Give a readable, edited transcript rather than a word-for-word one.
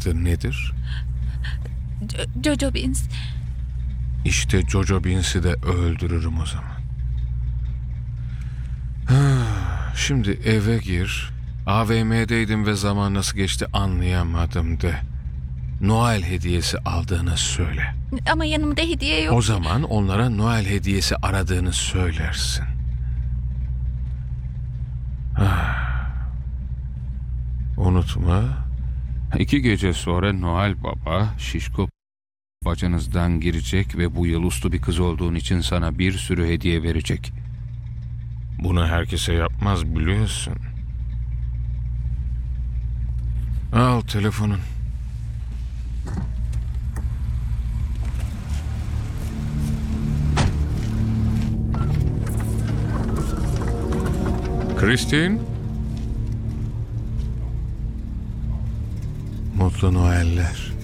adı nedir? Jojo Bins. İşte Jojo Bins'i de öldürürüm o zaman. Şimdi eve gir. AVM'deydim ve zaman nasıl geçti anlayamadım de. Noel hediyesi aldığını söyle. Ama yanımda hediye yok. O zaman onlara Noel hediyesi aradığını söylersin. Unutma. 2 gece sonra Noel Baba şişko bacanızdan girecek ve bu yıl uslu bir kız olduğun için sana bir sürü hediye verecek. Bunu herkese yapmaz biliyorsun. Al telefonun. Christine? Mutlu Noeller.